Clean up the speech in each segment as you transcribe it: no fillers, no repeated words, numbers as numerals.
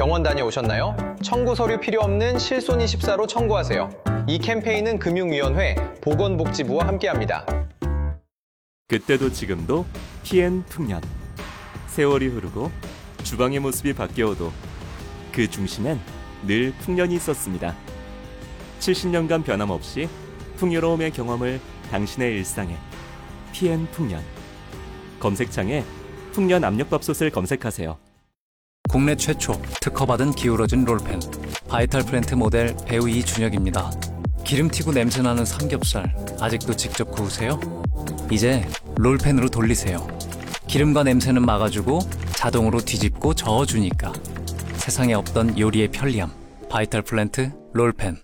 병원 다녀오셨나요? 청구 서류 필요 없는 실손24로 청구하세요. 이 캠페인은 금융위원회, 보건복지부와 함께합니다. 그때도 지금도 TN 풍년. 세월이 흐르고 주방의 모습이 바뀌어도 그 중심엔 늘 풍년이 있었습니다. 70년간 변함없이 풍요로움의 경험을 당신의 일상에. TN 풍년. 검색창에 풍년 압력밥솥을 검색하세요. 국내 최초 특허받은 기울어진 롤펜 바이탈 플랜트 모델 배우 이준혁입니다. 기름튀고 냄새나는 삼겹살 아직도 직접 구우세요? 이제 롤펜으로 돌리세요. 기름과 냄새는 막아주고 자동으로 뒤집고 저어주니까 세상에 없던 요리의 편리함 바이탈 플랜트 롤펜.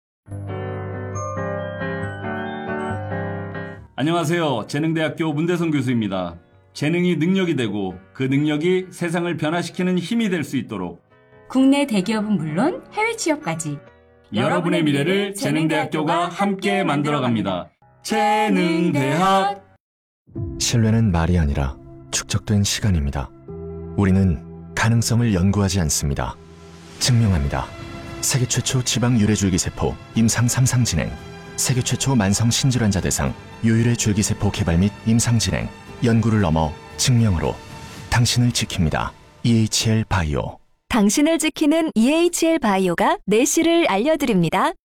안녕하세요. 재능대학교 문대성 교수입니다. 재능이 능력이 되고 그 능력이 세상을 변화시키는 힘이 될 수 있도록 국내 대기업은 물론 해외 취업까지 여러분의 미래를 재능대학교가 함께 만들어갑니다. 재능대학. 신뢰는 말이 아니라 축적된 시간입니다. 우리는 가능성을 연구하지 않습니다. 증명합니다. 세계 최초 지방 유래줄기세포 임상 3상 진행, 세계 최초 만성 신질환자 대상 유일의 줄기세포 개발 및 임상 진행, 연구를 넘어 증명으로 당신을 지킵니다. EHL 바이오. 당신을 지키는 EHL 바이오가 내실을 알려드립니다.